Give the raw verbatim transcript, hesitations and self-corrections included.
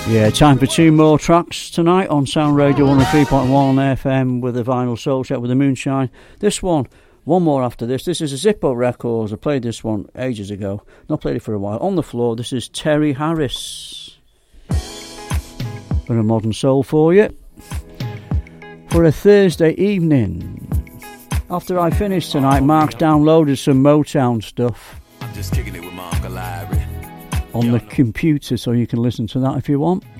Yeah, time for two more tracks tonight on Sound Radio one oh three point one F M with the Vinyl Soul Check with the Moonshine. This one, one more after this. This is a Zippo Records. I played this one ages ago. Not played it for a while. On the floor, this is Terry Harris. Bit of modern soul for you. For a Thursday evening. After I finish tonight, Mark's downloaded some Motown stuff. I'm just kicking it with my Uncle Larry. On the computer, so you can listen to that if you want.